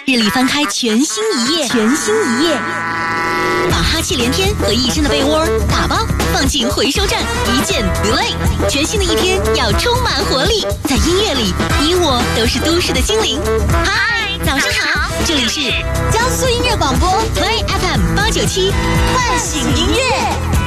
日历翻开全新一页，把哈气连天和一身的被窝打包放进回收站，一键 delay。全新的一天要充满活力，在音乐里，你我都是都市的精灵。嗨，早上好，这里是江苏音乐广播 Play FM 897， 唤醒音乐。